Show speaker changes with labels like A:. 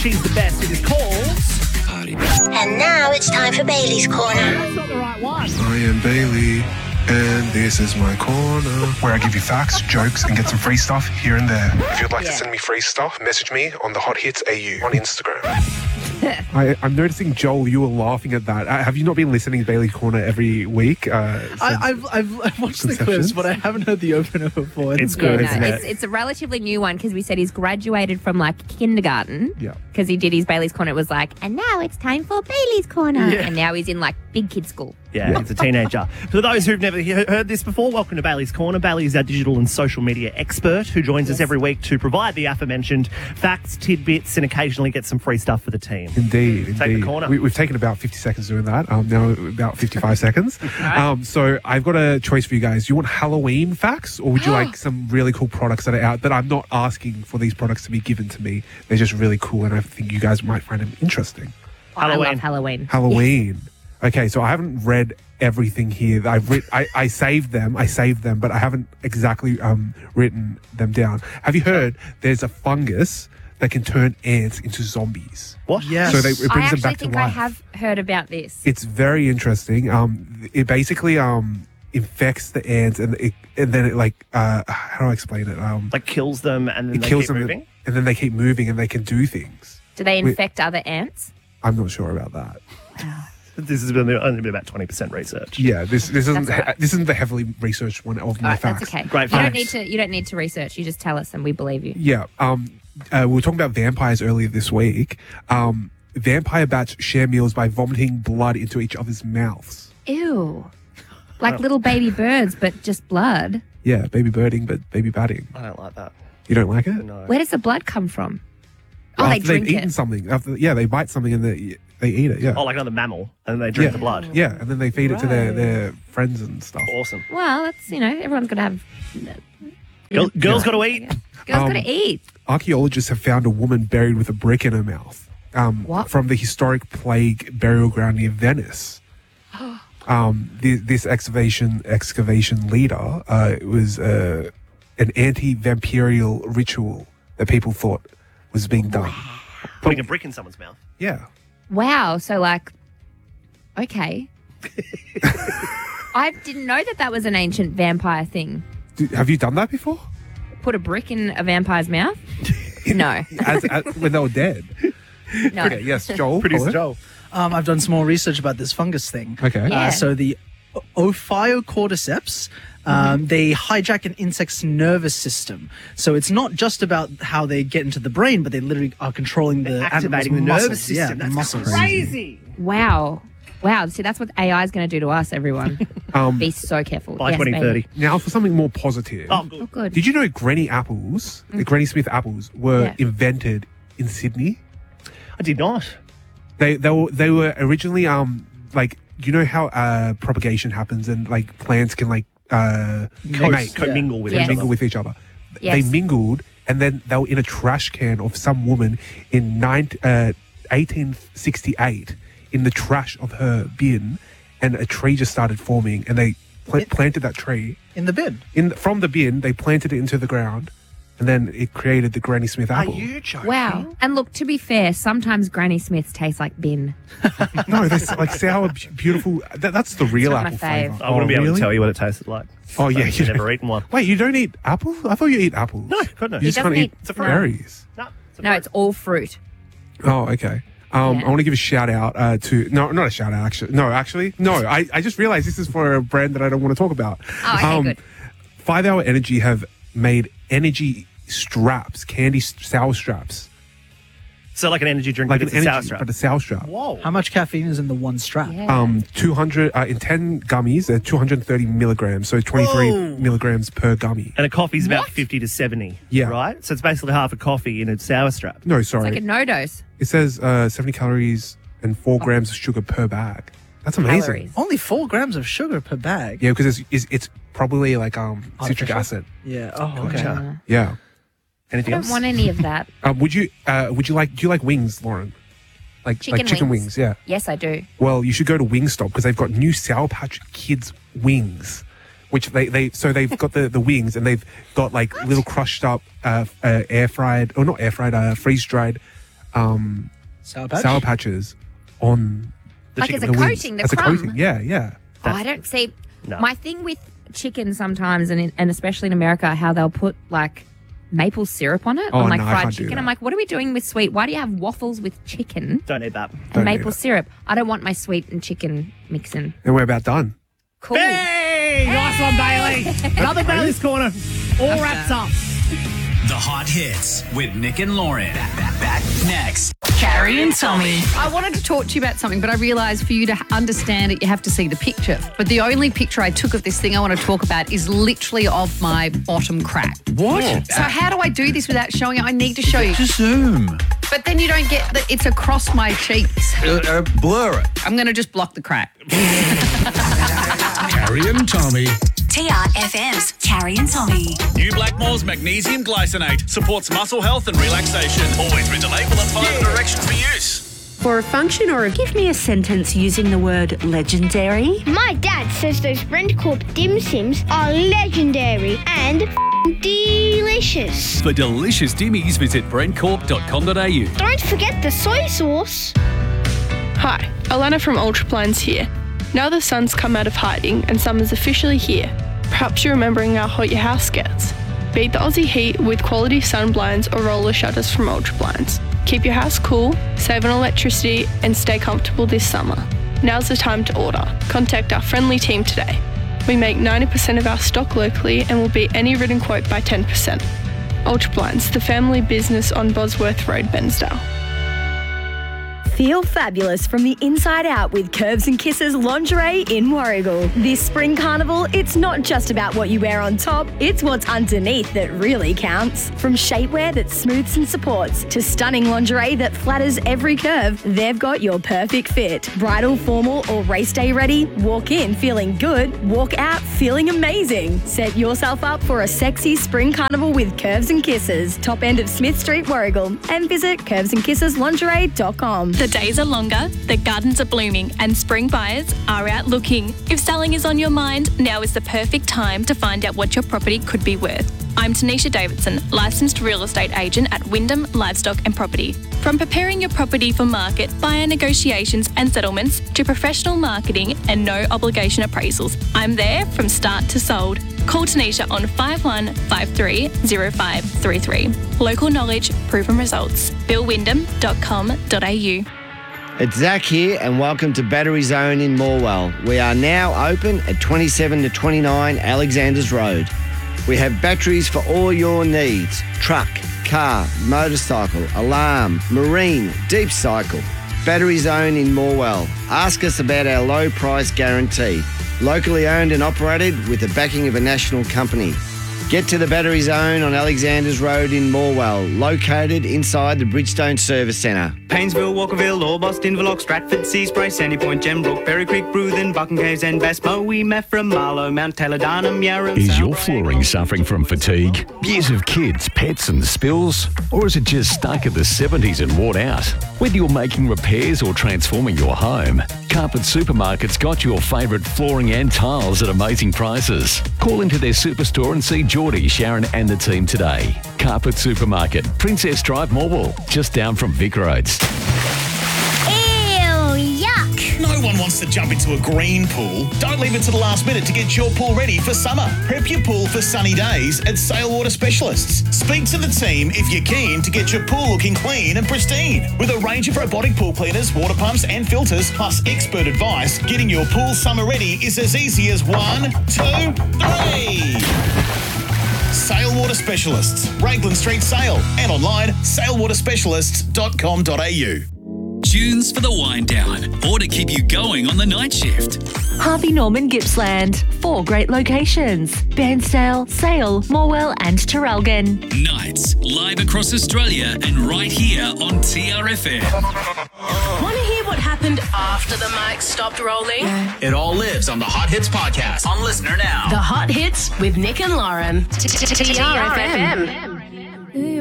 A: She's the best. It is called...
B: Party.
C: And now it's time for Bailey's Corner.
A: That's not the right one.
B: I am Bailey, and this is my corner, where I give you facts, jokes, and get some free stuff here and there. If you'd like to send me free stuff, message me on the Hot Hits AU on Instagram.
D: I'm noticing, Joel, you were laughing at that. Have you not been listening to Bailey's Corner every week?
E: I've watched the clips, but I haven't heard the opener before.
A: It's good,
F: Yeah,
A: isn't
F: no,
A: it?
F: it's a relatively new one because we said he's graduated from like kindergarten.
D: Yeah.
F: Because he did his Bailey's Corner. It was like, and now it's time for Bailey's Corner.
A: Yeah.
F: And now he's in like big kid school.
A: Yeah, it's a teenager. For those who've never heard this before, welcome to Bailey's Corner. Bailey is our digital and social media expert who joins us every week to provide the aforementioned facts, tidbits, and occasionally get some free stuff for the team.
D: Indeed.
A: Take the corner.
D: We've taken about 50 seconds doing that. Now about 55 seconds. So I've got a choice for you guys. You want Halloween facts, or would you like some really cool products that are out that I'm not asking for these products to be given to me? They're just really cool, and I think you guys might find them interesting.
F: I
A: Halloween.
F: love Halloween.
D: Halloween. Okay, so I haven't read everything here. I saved them, but I haven't exactly written them down. Have you heard there's a fungus that can turn ants into zombies?
A: What?
E: Yes.
D: So it
F: I
D: brings them
F: actually
D: back to
F: think
D: life.
F: I have heard about this.
D: It's very interesting. It basically infects the ants, and then it like how do I explain it?
A: Like kills them and then
D: It
A: they
D: kills
A: keep
D: them,
A: moving?
D: and then they keep moving, and they can do things.
F: Do they infect other ants?
D: I'm not sure about that.
A: This has been only been about 20% research.
D: Yeah, this isn't
F: That's all right.
D: this isn't the heavily researched one of my
F: All right,
D: facts.
F: that's okay.
A: Great
F: You
A: facts.
F: don't need to research. You just tell us and we believe you.
D: Yeah. We were talking about vampires earlier this week. Vampire bats share meals by vomiting blood into each other's mouths.
F: Ew. Like little baby birds, but just blood.
D: Yeah, baby birding, but baby batting.
A: I don't like that.
D: You don't like it?
A: No.
F: Where does the blood come from? Oh, they
D: After they've
F: drink
D: eaten
F: it.
D: something. They bite something and they eat it. Yeah.
A: Oh, like another mammal, and then they drink
D: yeah.
A: the blood.
D: Yeah, and then they feed it to their friends and stuff.
A: Awesome.
F: Well, that's, everyone's got to have...
A: Girls got to eat.
F: Girls got to eat.
D: Archaeologists have found a woman buried with a brick in her mouth.
F: What?
D: From the historic plague burial ground near Venice. This excavation leader was an anti-vampirial ritual that people thought was being done.
A: Putting a brick in someone's mouth.
D: Yeah.
F: Wow. So, okay. I didn't know that was an ancient vampire thing.
D: Have you done that before?
F: Put a brick in a vampire's mouth? No.
D: When they were dead.
F: No.
D: Okay, yes, Joel.
A: Producer
D: follow.
A: Joel.
E: I've done some more research about this fungus thing.
D: Okay.
F: Yeah.
E: So the Ophiocordyceps, they hijack an insect's nervous system. So it's not just about how they get into the brain, but they literally are controlling the
A: Activating the
E: animal's
A: nervous
E: muscles.
A: system.
E: Yeah, the
A: That's
E: muscles.
A: crazy.
F: Wow. See, that's what AI is going to do to us, everyone. Be so careful.
A: By
F: Yes,
A: 2030.
F: baby.
D: Now for something more positive.
A: Oh, good.
F: Oh, good.
D: Did you know Granny apples, the Granny Smith apples, were
F: Yeah.
D: invented in Sydney?
A: I did not.
D: They were originally you know how propagation happens and like plants can mate,
A: Commingle with
F: Yes.
A: each
D: mingle
A: other.
D: with each other.
F: Yes.
D: They mingled, and then they were in a trash can of some woman in 1868 in the trash of her bin, and a tree just started forming, and they planted that tree
E: In the bin.
D: from the bin. They planted it into the ground, and then it created the Granny Smith
A: Are
D: apple.
A: you joking?
F: Wow. And look, to be fair, sometimes Granny Smiths taste like bin.
D: No, that's like sour, beautiful. That's the real
F: not my
D: apple
F: fave.
D: flavor.
A: I wouldn't be able
D: really?
A: to tell you what it tasted like.
D: Oh yeah,
A: I've
D: you
A: never
D: don't-
A: eaten one.
D: Wait, you don't eat apples? I thought you eat apples.
A: No, goodness.
D: You just
F: doesn't
D: can't eat
F: eat-
D: berries.
A: No,
F: No, it's all fruit.
D: Oh, okay.
F: Yeah.
D: I want to give a shout out to not a shout out actually. No. I just realized this is for a brand that I don't want to talk about.
F: Oh, okay, good.
D: 5 Hour Energy have made energy straps, candy sour straps,
A: So like an energy drink,
D: like
A: but
D: an
A: it's a
D: energy,
A: sour strap.
D: but a sour strap.
A: Whoa.
E: How much caffeine is in the one strap?
F: Yeah.
D: 200 in 10 gummies. They're 230 milligrams, so 23
A: Whoa.
D: milligrams per gummy.
A: And a coffee's about
F: What?
A: 50 to 70.
D: Yeah.
A: Right? So it's basically half a coffee in a sour strap.
D: No,
F: It's
D: sorry.
F: like a no dose.
D: It says 70 calories and 4 grams of sugar per bag. That's amazing.
F: Calories.
E: Only 4 grams of sugar per bag.
D: Yeah, because it's probably like citric
E: Artificial?
D: acid.
E: Yeah. Oh, okay.
A: Gotcha.
D: Yeah.
F: I
A: Anything
F: don't
A: else?
F: want any of that.
D: Do you like wings, Lauren? Like chicken wings, yeah.
F: Yes, I do.
D: Well, you should go to Wingstop because they've got new Sour Patch Kids wings, which they've got the wings, and they've got like little crushed up freeze dried
E: Sour Patch?
D: Sour Patches on
A: The
F: Like
A: chicken.
F: as a
D: wings.
F: coating, the
D: As a
F: crumb.
D: coating, yeah.
F: Oh, I don't see.
A: No.
F: My thing with chicken sometimes, and especially in America, how they'll put like maple syrup on it,
D: Oh,
F: on like
D: no, I
F: fried
D: can't do
F: chicken.
D: that.
F: I'm like, what are we doing with sweet? Why do you have waffles with chicken
A: Don't need that.
F: and
D: Don't need
F: maple
D: that.
F: syrup? I don't want my sweet and chicken mixing.
D: And we're about done.
F: Cool.
A: Hey, nice one, Bailey. Another Bailey's Corner. All wrapped up.
G: The Hot Hits with Nick and Lauren. Back next.
H: Carrie and Tommy. I wanted to talk to you about something, but I realised for you to understand it, you have to see the picture. But the only picture I took of this thing I want to talk about is literally of my bottom crack.
G: What?
H: So how do I do this without showing it? I need to show you.
G: Just zoom.
H: But then you don't get that it's across my cheeks.
G: Blur it.
H: I'm going to just block the crack.
G: Carrie and Tommy.
I: TRFM's Carrie and Tommy.
J: New Blackmore's Magnesium Glycinate supports muscle health and relaxation. Always read the label and follow the directions for use.
I: For a function or give me a sentence using the word legendary.
K: My dad says those BrandCorp dim sims are legendary and delicious.
J: For delicious dimmies, visit brentcorp.com.au.
K: Don't forget the soy sauce.
L: Hi, Alana from Ultrablinds here. Now the sun's come out of hiding and summer's officially here. Perhaps you're remembering how hot your house gets. Beat the Aussie heat with quality sun blinds or roller shutters from Ultrablinds. Keep your house cool, save on electricity, and stay comfortable this summer. Now's the time to order. Contact our friendly team today. We make 90% of our stock locally and will beat any written quote by 10%. Ultrablinds, the family business on Bosworth Road, Bensdale.
M: Feel fabulous from the inside out with Curves and Kisses lingerie in Warragul. This spring carnival, it's not just about what you wear on top, it's what's underneath that really counts. From shapewear that smooths and supports to stunning lingerie that flatters every curve, they've got your perfect fit. Bridal, formal or race day ready, walk in feeling good, walk out feeling amazing. Set yourself up for a sexy spring carnival with Curves and Kisses, top end of Smith Street, Warragul, and visit curvesandkisseslingerie.com.
N: The days are longer, the gardens are blooming, and spring buyers are out looking. If selling is on your mind, now is the perfect time to find out what your property could be worth. I'm Tanisha Davidson, licensed real estate agent at Wyndham Livestock and Property. From preparing your property for market, buyer negotiations and settlements, to professional marketing and no obligation appraisals, I'm there from start to sold. Call Tanisha on 51530533. Local knowledge, proven results. billwyndham.com.au.
O: It's Zach here and welcome to Battery Zone in Morwell. We are now open at 27 to 29 Alexanders Road. We have batteries for all your needs. Truck, car, motorcycle, alarm, marine, deep cycle. Battery Zone in Morwell. Ask us about our low price guarantee. Locally owned and operated with the backing of a national company. Get to the Battery Zone on Alexanders Road in Morwell, located inside the Bridgestone Service Centre.
P: Painesville, Walkerville, Orbost, Inverloch, Stratford, Seaspray, Sandy Point, Gembrook, Berry Creek, Bruthen, Buchan Caves and Bass, Moe, Maffra, Marlow, Mount Taylor, Darnham, Yarra.
Q: Is your flooring suffering from fatigue, years of kids, pets and spills? Or is it just stuck at the 70s and worn out? Whether you're making repairs or transforming your home, Carpet Supermarket's got your favourite flooring and tiles at amazing prices. Call into their superstore and see Geordie, Sharon and the team today. Carpet Supermarket, Princess Drive, Morwell, just down from Vic Roads.
K: Ew, yuck.
G: No one wants to jump into a green pool. Don't leave it to the last minute to get your pool ready for summer. Prep your pool for sunny days at Sail Water Specialists. Speak to the team if you're keen to get your pool looking clean and pristine. With a range of robotic pool cleaners, water pumps and filters, plus expert advice, getting your pool summer ready is as easy as 1, 2, 3. Sail Water Specialists, Raglan Street, Sale, and online sailwaterspecialists.com.au.
J: Tunes for the wind down or to keep you going on the night shift.
I: Harvey Norman Gippsland. 4 great locations. Bairnsdale, Sale, Morwell and Terrelgan.
J: Nights live across Australia and right here on TRFM.
H: Want to hear what happened after the mic stopped rolling?
G: It all lives on the Hot Hits podcast on Listener Now.
H: The Hot Hits with Nick and Lauren.
I: TRFM.